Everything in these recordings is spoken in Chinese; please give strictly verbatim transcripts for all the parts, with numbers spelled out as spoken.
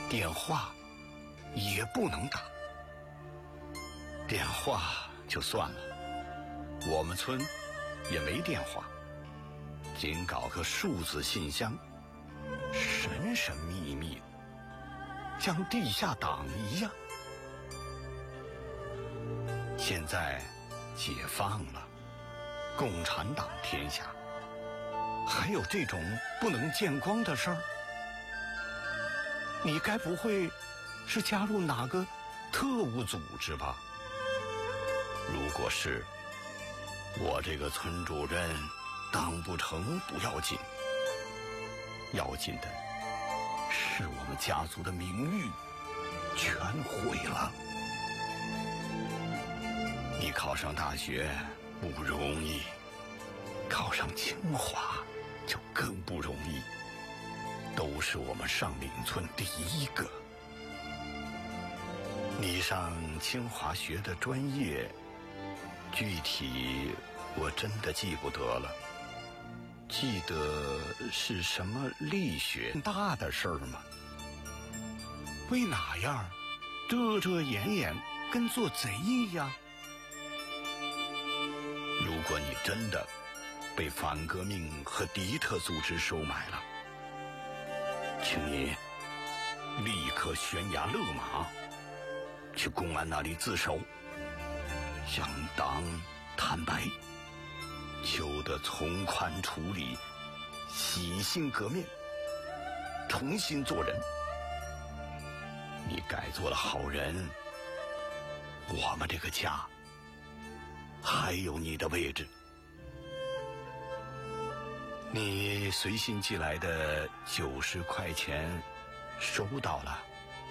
电话也不能打。电话就算了，我们村也没电话，仅搞个数字信箱，神神秘秘，像地下党一样。现在解放了，共产党天下，还有这种不能见光的事儿？你该不会是加入哪个特务组织吧？如果是，我这个村主任当不成不要紧，要紧的是我们家族的名誉全毁了。你考上大学不容易，考上清华就更不容易，都是我们上岭村第一个。你上清华学的专业，具体我真的记不得了，记得是什么力学大的事儿吗？为哪样遮遮掩掩，跟做贼一样？如果你真的被反革命和敌特组织收买了，请你立刻悬崖勒马，去公安那里自首，向党坦白，求得从宽处理，洗心革面，重新做人。你改做了好人，我们这个家还有你的位置。你随信寄来的九十块钱收到了，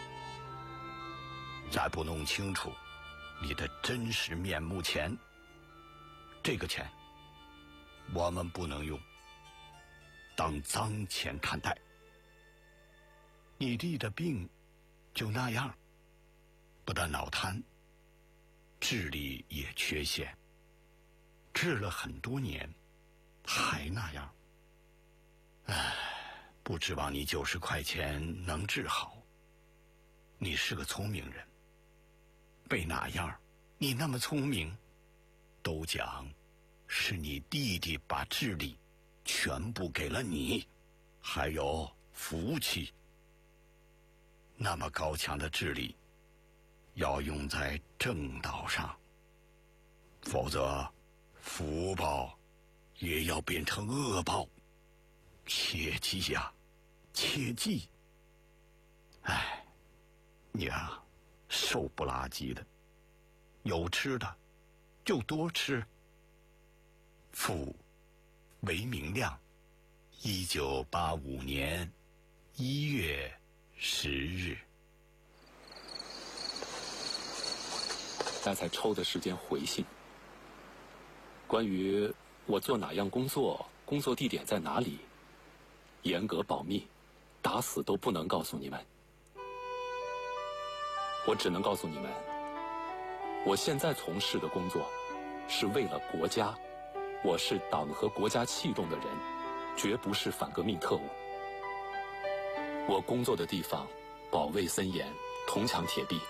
在不弄清楚你的真实面目前，这个钱我们不能用，当脏钱看待。你弟的病就那样，不但脑瘫，智力也缺陷，治了很多年还那样。唉，不指望你九十块钱能治好。你是个聪明人，被哪样你那么聪明，都讲是你弟弟把智力全部给了你，还有福气。那么高强的智力要用在正道上，否则福报也要变成恶报。切记呀，切记！哎，你啊，瘦不拉几的，有吃的就多吃。父韦明亮，一九八五年一月十日。 那才抽的时间回信，关于我做哪样工作，工作地点在哪里，严格保密，打死都不能告诉你们。我只能告诉你们，我现在从事的工作是为了国家，我是党和国家器重的人，绝不是反革命特务。我工作的地方保卫森严，铜墙铁壁，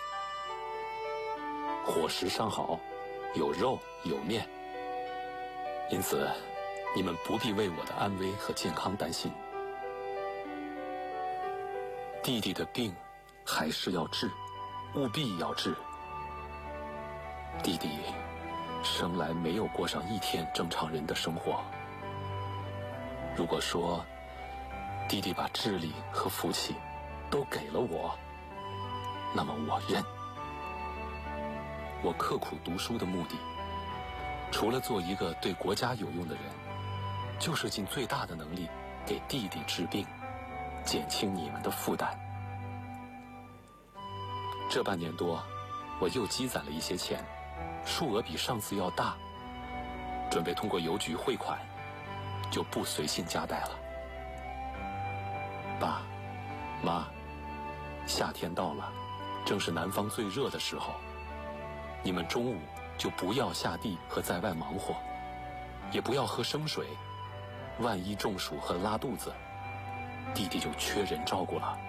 伙食上好，有肉有面，因此你们不必为我的安危和健康担心。弟弟的病还是要治，务必要治。弟弟生来没有过上一天正常人的生活。如果说弟弟把智力和福气都给了我，那么我认。我刻苦读书的目的，除了做一个对国家有用的人，就是尽最大的能力给弟弟治病，减轻你们的负担。这半年多，我又积攒了一些钱，数额比上次要大，准备通过邮局汇款，就不随信夹带了。爸妈，夏天到了，正是南方最热的时候，你们中午就不要下地和在外忙活，也不要喝生水，万一中暑和拉肚子，弟弟就缺人照顾了。